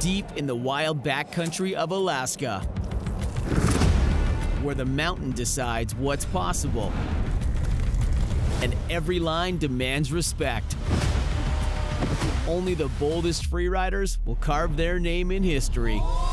deep in the wild backcountry of Alaska, where the mountain decides what's possible, and every line demands respect. Only the boldest freeriders will carve their name in history.